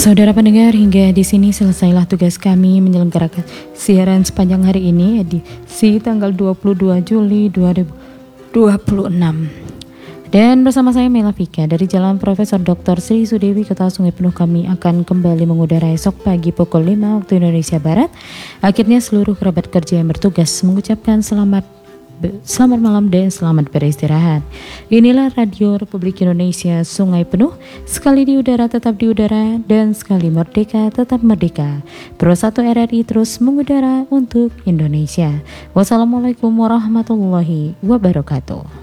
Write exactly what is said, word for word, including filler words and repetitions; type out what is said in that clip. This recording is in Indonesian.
Saudara pendengar, hingga di sini selesailah tugas kami menyelenggarakan siaran sepanjang hari ini edisi tanggal dua puluh dua Juli dua ribu dua puluh enam. Dan bersama saya Mela Vika dari Jalan Profesor Doktor Sri Sudewi, Kota Sungai Penuh, kami akan kembali mengudara esok pagi pukul lima waktu Indonesia Barat. Akhirnya seluruh kerabat kerja yang bertugas mengucapkan selamat Selamat malam dan selamat beristirahat. Inilah Radio Republik Indonesia Sungai Penuh. Sekali di udara tetap di udara, dan sekali merdeka tetap merdeka. Pro satu R R I terus mengudara untuk Indonesia. Wassalamualaikum warahmatullahi wabarakatuh.